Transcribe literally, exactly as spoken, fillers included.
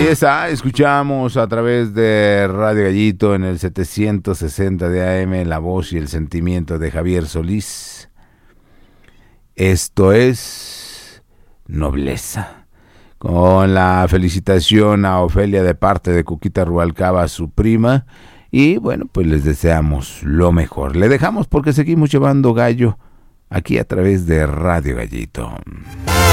Ahí está, escuchamos a través de Radio Gallito en el setecientos sesenta de A M la voz y el sentimiento de Javier Solís. Esto es Nobleza. Con la felicitación a Ofelia de parte de Cuquita Rubalcaba, su prima. Y bueno, pues les deseamos lo mejor. Le dejamos porque seguimos llevando gallo aquí a través de Radio Gallito.